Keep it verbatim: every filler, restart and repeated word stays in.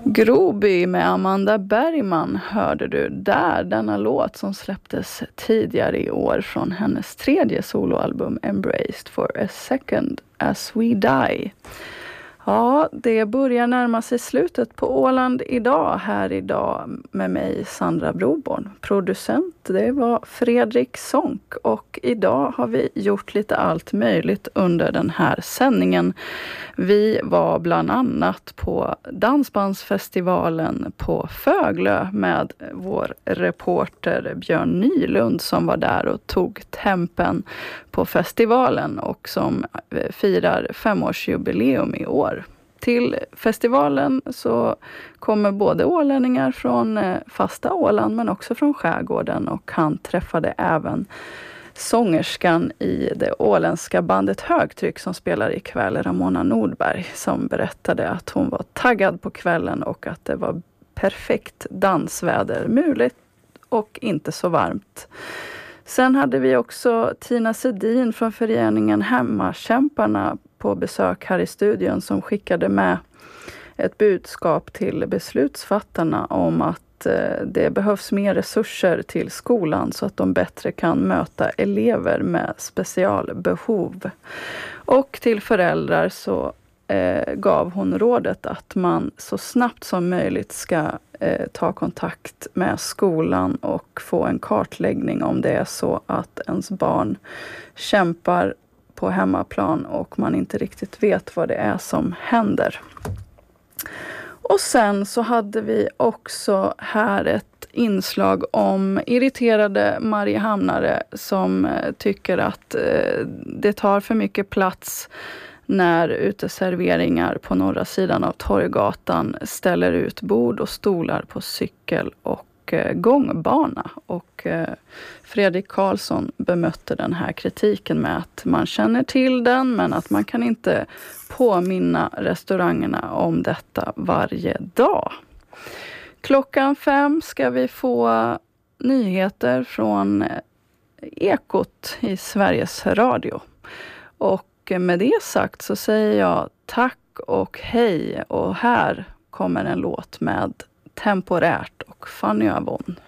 Groby med Amanda Bergman hörde du där, denna låt som släpptes tidigare i år från hennes tredje soloalbum Embraced for a Second As We Die. Ja, det börjar närma sig slutet på Åland idag, här idag med mig Sandra Broborn. Producent, det var Fredrik Sonck och idag har vi gjort lite allt möjligt under den här sändningen. Vi var bland annat på Dansbandsfestivalen på Föglö med vår reporter Björn Nylund som var där och tog tempen på festivalen och som firar femårsjubileum i år. Till festivalen så kommer både ålänningar från fasta Åland men också från skärgården, och han träffade även sångerskan i det åländska bandet Högtryck som spelar ikväll, Ramona Nordberg, som berättade att hon var taggad på kvällen och att det var perfekt dansväder, muligt och inte så varmt. Sen hade vi också Tina Sedin från föreningen Hemmakämparna på besök här i studion som skickade med ett budskap till beslutsfattarna om att eh, det behövs mer resurser till skolan så att de bättre kan möta elever med specialbehov. Och till föräldrar så eh, gav hon rådet att man så snabbt som möjligt ska eh, ta kontakt med skolan och få en kartläggning om det är så att ens barn kämpar på hemmaplan och man inte riktigt vet vad det är som händer. Och sen så hade vi också här ett inslag om irriterade Mariehamnare som tycker att det tar för mycket plats när uteserveringar på norra sidan av Torggatan ställer ut bord och stolar på cykel och gångbana. Och Fredrik Karlsson bemötte den här kritiken med att man känner till den men att man kan inte påminna restaurangerna om detta varje dag. Klockan fem ska vi få nyheter från Ekot i Sveriges Radio. Och med det sagt så säger jag tack och hej, och här kommer en låt med Temporärt och Fanny Avon.